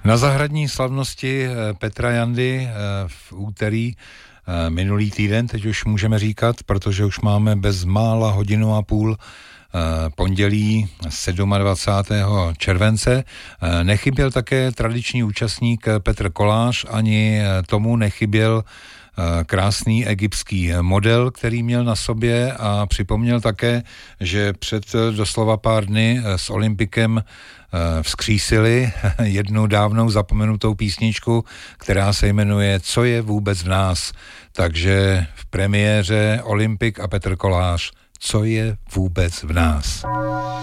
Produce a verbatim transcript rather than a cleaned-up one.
Na zahradní slavnosti Petra Jandy v úterý minulý týden, teď už můžeme říkat, protože už máme bezmála hodinu a půl pondělí dvacátého sedmého července. Nechyběl také tradiční účastník Petr Kolář, ani tomu nechyběl krásný egyptský model, který měl na sobě, a připomněl také, že před doslova pár dny s Olympikem vzkřísili jednu dávnou zapomenutou písničku, která se jmenuje Co je vůbec v nás. Takže v premiéře Olympik a Petr Kolář. Co je vůbec v nás?